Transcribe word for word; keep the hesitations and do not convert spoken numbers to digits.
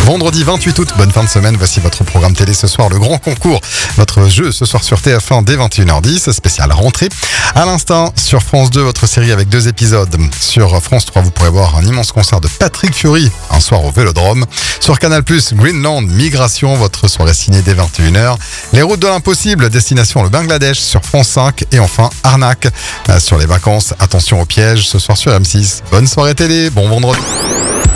Vendredi vingt-huit août, bonne fin de semaine. Voici votre programme télé ce soir, le grand concours. Votre jeu ce soir sur T F un dès vingt et une heures dix, spécial rentrée. À l'instant, sur France deux, votre série avec deux épisodes. Sur France trois, vous pourrez voir un immense concert de Patrick Fiori, un soir au Vélodrome. Sur Canal plus, Greenland, Migration, votre soirée ciné dès vingt et une heures. Les routes de l'impossible, destination le Bangladesh sur France cinq. Et enfin, Arnaque, sur les vacances. Attention au piège, ce soir sur M six. Bonne soirée télé, bon vendredi.